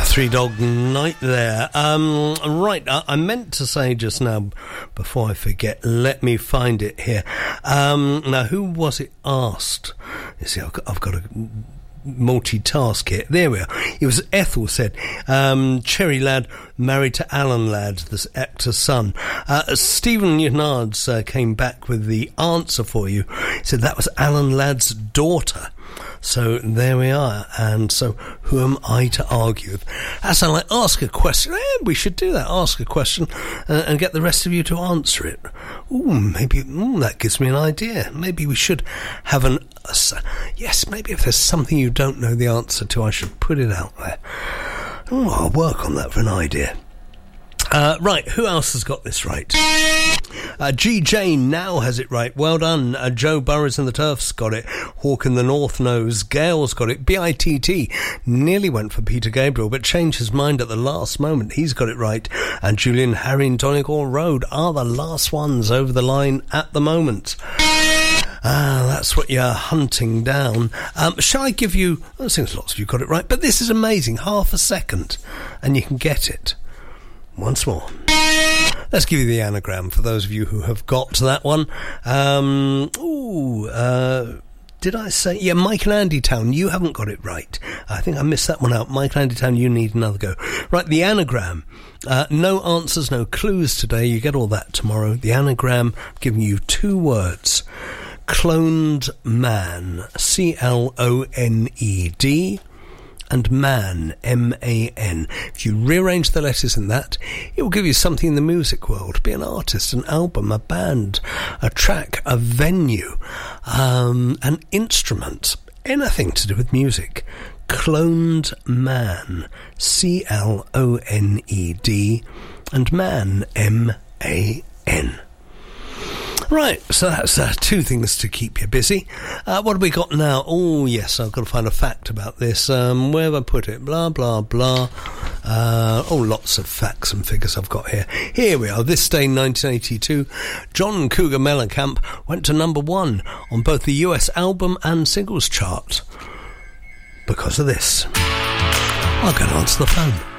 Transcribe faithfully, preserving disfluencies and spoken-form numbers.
Three Dog Night there. Um, right, I, I meant to say just now, before I forget, let me find it here. Um, now, who was it asked? You see, I've got, I've got a multitask here. There we are. It was Ethel said, um, Cherry Ladd married to Alan Ladd, the actor's son. Uh, Stephen Unards uh, came back with the answer for you. He said that was Alan Ladd's daughter. So there we are. And so who am I to argue? As I like, ask a question. Eh, we should do that. Ask a question uh, and get the rest of you to answer it. Ooh, maybe ooh, that gives me an idea. Maybe we should have an... Uh, yes, maybe if there's something you don't know the answer to, I should put it out there. Ooh, I'll work on that for an idea. Uh, right, who else has got this right? Uh, G. Jane now has it right. Well done. Uh, Joe Burrows and the Turfs got it. Hawk in the North knows. Gail's got it. B I T T nearly went for Peter Gabriel, but changed his mind at the last moment. He's got it right. And Julian, Harry and Donegal Road are the last ones over the line at the moment. Ah, that's what you're hunting down. Um, shall I give you... I think lots of you got it right, but this is amazing. Half a second, and you can get it. Once more. Let's give you the anagram for those of you who have got to that one. Um, ooh, uh, did I say... Yeah, Mike and Andy Town, you haven't got it right. I think I missed that one out. Mike and Andy Town, you need another go. Right, the anagram. Uh, no answers, no clues today. You get all that tomorrow. The anagram, giving you two words. Cloned man, C L O N E D, and man, M A N. If you rearrange the letters in that, it will give you something in the music world. Be an artist, an album, a band, a track, a venue, um, an instrument, anything to do with music. Cloned man, C L O N E D, and man, M A N. Right, so that's uh, two things to keep you busy. Uh, what have we got now? Oh, yes, I've got to find a fact about this. Um, where have I put it? Blah, blah, blah. Uh, oh, lots of facts and figures I've got here. Here we are. This day in nineteen eighty-two, John Cougar Mellencamp went to number one on both the U S album and singles chart. Because of this. I'll go and answer the phone.